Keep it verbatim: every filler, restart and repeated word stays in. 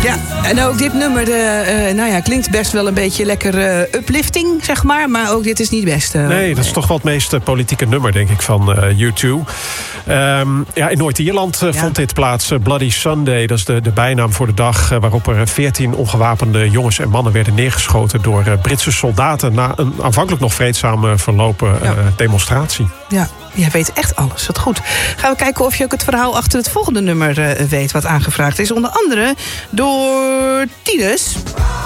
Ja, en ook dit nummer de, uh, nou ja, klinkt best wel een beetje lekker uh, uplifting, zeg maar. Maar ook dit is niet best. Uh, nee, dat is toch wel het meest uh, politieke nummer, denk ik, van uh, U twee. Um, ja, in Noord-Ierland uh, ja. vond dit plaats. Uh, Bloody Sunday, dat is de, de bijnaam voor de dag uh, waarop er veertien ongewapende jongens en mannen werden neergeschoten door uh, Britse soldaten na een aanvankelijk nog vreedzaam uh, verlopen uh, ja. demonstratie. Ja, jij weet echt alles. Wat goed. Gaan we kijken of je ook het verhaal achter het volgende nummer uh, weet wat aangevraagd is. Onder andere door Tinus.